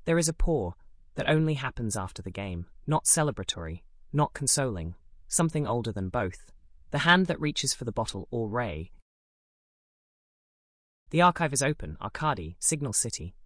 There is a pour that only happens after the game, not celebratory, not consoling, something older than both. The hand that reaches for the bottle or ray. The archive is open, Arcady, Signal City.